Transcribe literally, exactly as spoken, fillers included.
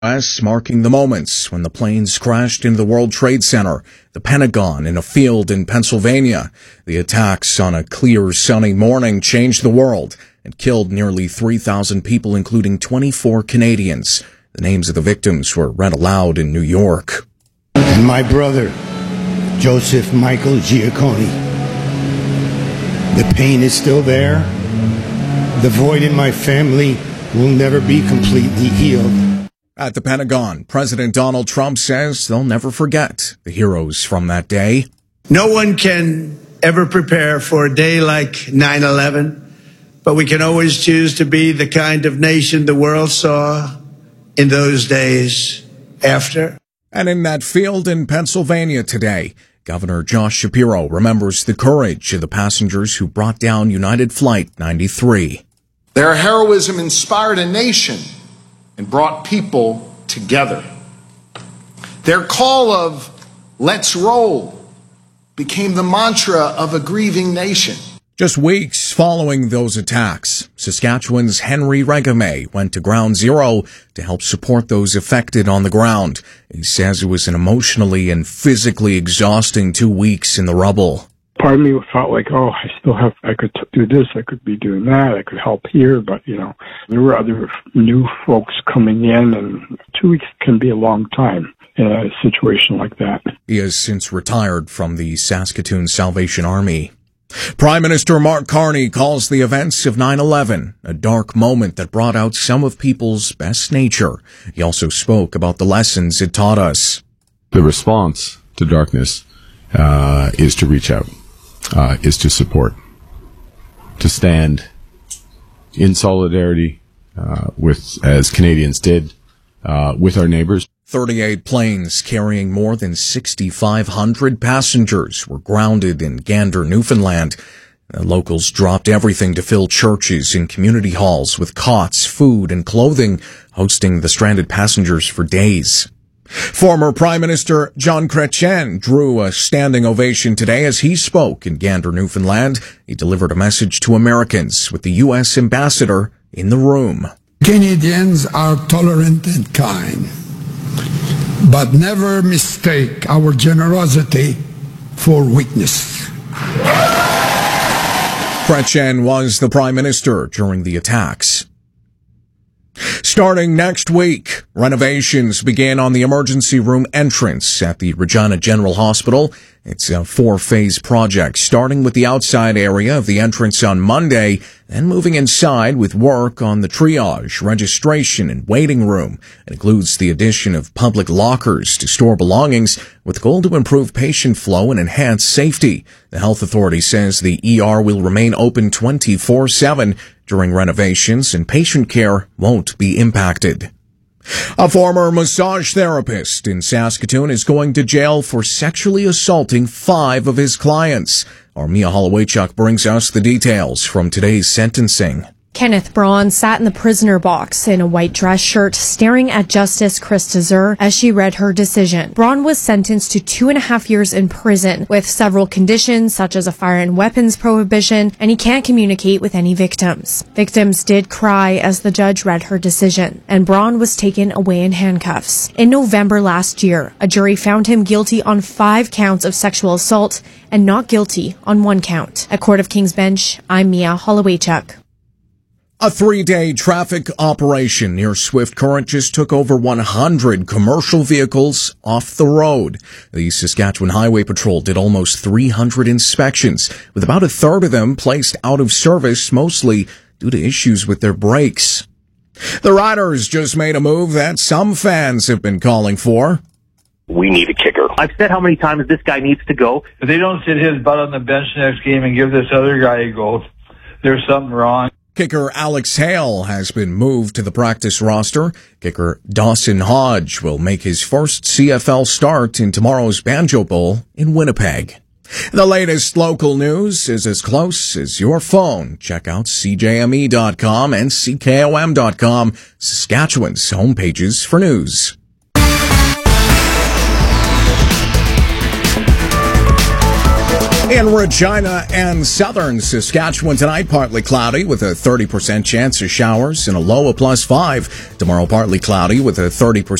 U S marking the moments when the planes crashed into the World Trade Center, the Pentagon, and a field in Pennsylvania. The attacks on a clear, sunny morning changed the world and killed nearly three thousand people, including twenty-four Canadians. The names of the victims were read aloud in New York. And my brother, Joseph Michael Giacconi. The pain is still there. The void in my family will never be completely healed. At the Pentagon, President Donald Trump says they'll never forget the heroes from that day. No one can ever prepare for a day like nine eleven, but we can always choose to be the kind of nation the world saw in those days after. And in that field in Pennsylvania today, Governor Josh Shapiro remembers the courage of the passengers who brought down United Flight ninety-three. Their heroism inspired a nation and brought people together. Their call of "Let's roll" became the mantra of a grieving nation. Just weeks following those attacks, Saskatchewan's Henry Regame went to Ground Zero to help support those affected on the ground. He says it was an emotionally and physically exhausting two weeks in the rubble. Part of me felt like, oh, I still have, I could do this, I could be doing that, I could help here, but, you know, there were other new folks coming in, and two weeks can be a long time in a situation like that. He has since retired from the Saskatoon Salvation Army. Prime Minister Mark Carney calls the events of nine eleven a dark moment that brought out some of people's best nature. He also spoke about the lessons it taught us. The response to darkness uh, is to reach out. Uh, is to support, to stand in solidarity uh, with, as Canadians did, uh, with our neighbors. thirty-eight planes carrying more than six thousand five hundred passengers were grounded in Gander, Newfoundland. The locals dropped everything to fill churches and community halls with cots, food, and clothing, hosting the stranded passengers for days. Former Prime Minister John Chrétien drew a standing ovation today as he spoke in Gander, Newfoundland. He delivered a message to Americans with the U S ambassador in the room. Canadians are tolerant and kind, but never mistake our generosity for weakness. Chrétien was the Prime Minister during the attacks. Starting next week, renovations begin on the emergency room entrance at the Regina General Hospital. It's a four-phase project, starting with the outside area of the entrance on Monday, then moving inside with work on the triage, registration, and waiting room. It includes the addition of public lockers to store belongings with the goal to improve patient flow and enhance safety. The health authority says the E R will remain open twenty-four seven during renovations, and patient care won't be impacted. A former massage therapist in Saskatoon is going to jail for sexually assaulting five of his clients. Our Mia Holowaychuk brings us the details from today's sentencing. Kenneth Braun sat in the prisoner box in a white dress shirt, staring at Justice Krista Zur as she read her decision. Braun was sentenced to two and a half years in prison with several conditions such as a fire and weapons prohibition, and he can't communicate with any victims. Victims did cry as the judge read her decision, and Braun was taken away in handcuffs. In November last year, a jury found him guilty on five counts of sexual assault and not guilty on one count. At Court of King's Bench, I'm Mia Holowaychuk. A three-day traffic operation near Swift Current just took over one hundred commercial vehicles off the road. The Saskatchewan Highway Patrol did almost three hundred inspections, with about a third of them placed out of service, mostly due to issues with their brakes. The Riders just made a move that some fans have been calling for. We need a kicker. I've said how many times this guy needs to go. If they don't sit his butt on the bench next game and give this other guy a go, there's something wrong. Kicker Alex Hale has been moved to the practice roster. Kicker Dawson Hodge will make his first C F L start in tomorrow's Banjo Bowl in Winnipeg. The latest local news is as close as your phone. Check out C J M E dot com and C K O M dot com, Saskatchewan's homepages for news. In Regina and southern Saskatchewan tonight, partly cloudy with a thirty percent chance of showers and a low of plus five. Tomorrow, partly cloudy with a thirty percent